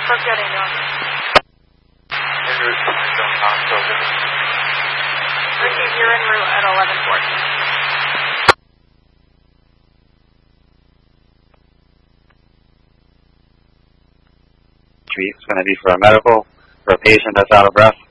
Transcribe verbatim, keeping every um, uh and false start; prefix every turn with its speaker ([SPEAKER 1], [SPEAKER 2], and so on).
[SPEAKER 1] Tokyo to New York.
[SPEAKER 2] En route to Stone Hospital.
[SPEAKER 1] Receive, you're en route at eleven fourteen.
[SPEAKER 3] It's going to be for a medical for a patient that's out of breath.